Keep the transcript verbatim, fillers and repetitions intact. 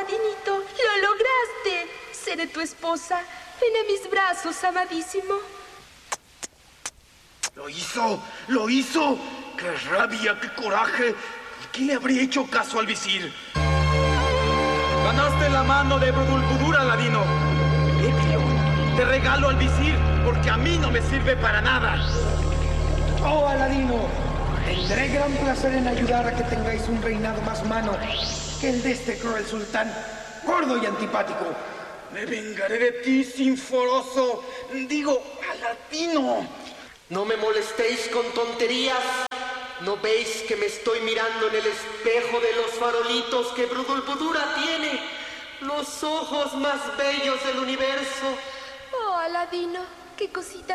Aladinito, lo lograste. Seré tu esposa. Ven a mis brazos, amadísimo. ¡Lo hizo! ¡Lo hizo! ¡Qué rabia, qué coraje! ¿Por qué le habría hecho caso al visir? Ganaste la mano de Budulbudur, Aladino. Ebrio, te regalo al visir porque a mí no me sirve para nada. Oh, Aladino, tendré gran placer en ayudar a que tengáis un reinado más humano que el de este cruel sultán, gordo y antipático. Me vengaré de ti, sinforoso. Digo, Aladino. No me molestéis con tonterías. ¿No veis que me estoy mirando en el espejo de los farolitos que Budulbudura tiene? Los ojos más bellos del universo. Oh, Aladino, qué cosita